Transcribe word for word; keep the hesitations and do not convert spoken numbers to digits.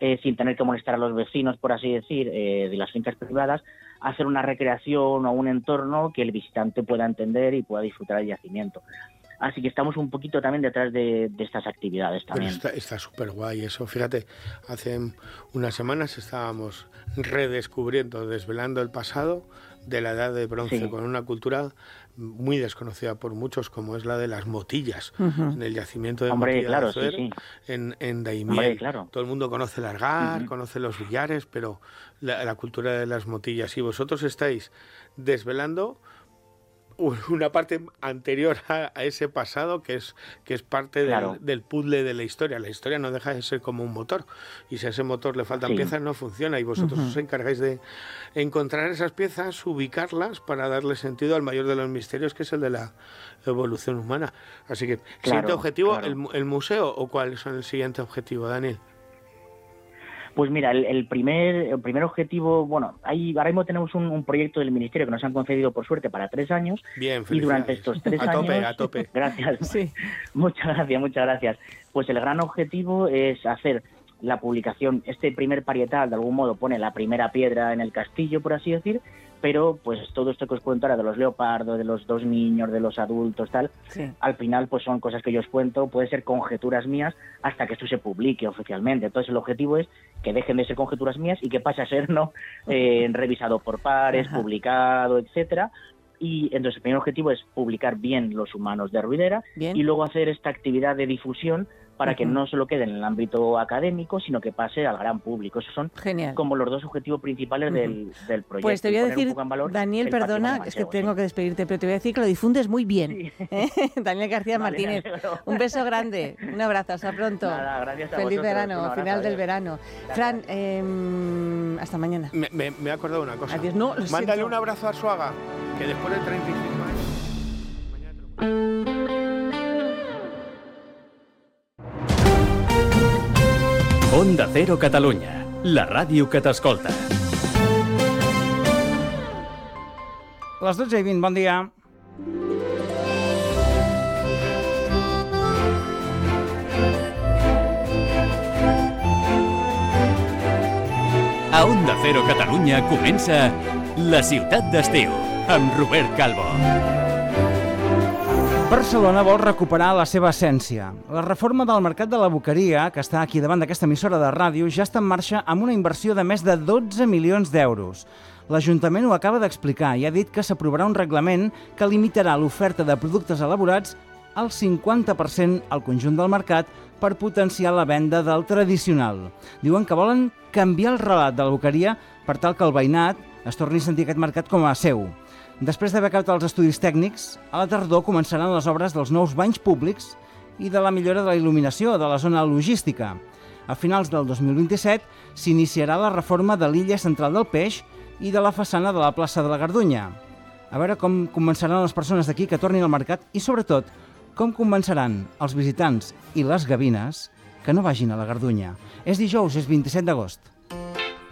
eh, sin tener que molestar a los vecinos, por así decir, eh, de las fincas privadas, hacer una recreación o un entorno que el visitante pueda entender y pueda disfrutar del yacimiento. Así que estamos un poquito también detrás de, de estas actividades también. Pero está súper guay eso. Fíjate, hace unas semanas estábamos redescubriendo, desvelando el pasado de la Edad de Bronce, sí, con una cultura muy desconocida por muchos, como es la de las motillas, uh-huh, en el yacimiento de Hombre, Motilla claro, de Azuer, sí, sí. en, en Daimiel. Hombre, claro. Todo el mundo conoce el argar, uh-huh, conoce los billares, pero la, la cultura de las motillas. Y vosotros estáis desvelando una parte anterior a, a ese pasado que es que es parte claro. del, del puzzle de la historia. La historia no deja de ser como un motor, y si a ese motor le faltan sí. piezas no funciona, y vosotros uh-huh. os encargáis de encontrar esas piezas, ubicarlas para darle sentido al mayor de los misterios, que es el de la evolución humana. Así que, claro, siguiente objetivo, claro. el, el museo, ¿o cuál es el siguiente objetivo, Daniel? Pues mira, el, el primer el primer objetivo, bueno, ahí ahora mismo tenemos un, un proyecto del Ministerio que nos han concedido por suerte para tres años. Bien, y durante estos tres a años... tope, a tope. Gracias, sí. muchas gracias, muchas gracias. Pues el gran objetivo es hacer la publicación, este primer parietal de algún modo pone la primera piedra en el castillo, por así decir, pero pues todo esto que os cuento ahora de los leopardos, de los dos niños, de los adultos, tal, sí. al final pues son cosas que yo os cuento, puede ser conjeturas mías hasta que esto se publique oficialmente. Entonces el objetivo es que dejen de ser conjeturas mías y que pase a ser no eh, revisado por pares, Ajá. publicado, etcétera. Y entonces el primer objetivo es publicar bien los humanos de Ruidera bien. Y luego hacer esta actividad de difusión para uh-huh. que no solo quede en el ámbito académico, sino que pase al gran público. Esos son Genial. Como los dos objetivos principales uh-huh. del, del proyecto. Pues te voy a decir, Daniel, perdona, es que tengo sí. que despedirte, pero te voy a decir que lo difundes muy bien. Sí. ¿Eh? Daniel García vale, Martínez, un beso grande, un abrazo, hasta pronto. Nada, gracias a Feliz vosotros, verano, final del verano. Gracias. Fran, eh, hasta mañana. Me, me, me he acordado una cosa. Adiós, no, Mándale siento. un abrazo a Arzuaga, que después de treinta y cinco años... Onda Cero Catalunya, la ràdio que t'escolta. Les dotze i vint, bon dia. A Onda Cero Catalunya comença La Ciutat d'Estiu, amb Robert Calvo. Barcelona vol recuperar la seva essència. La reforma del mercat de la Boqueria, que està aquí davant d'aquesta emissora de ràdio, ja està en marxa amb una inversió de més de dotze milions d'euros. L'Ajuntament ho acaba d'explicar i ha dit que s'aprovarà un reglament que limitarà l'oferta de productes elaborats al cinquanta per cent al conjunt del mercat per potenciar la venda del tradicional. Diuen que volen canviar el relat de la Boqueria per tal que el veïnat es torni a sentir aquest mercat com a seu. Després d'haver acabat els estudis tècnics, a la tardor començaran les obres dels nous banys públics i de la millora de la il·luminació de la zona logística. A finals del dos mil vint-i-set s'iniciarà la reforma de l'illa central del Peix i de la façana de la plaça de la Gardunya. A veure com convenceran les persones d'aquí que tornin al mercat i, sobretot, com convenceran els visitants i les gavines que no vagin a la Gardunya. És dijous, és vint-i-set d'agost.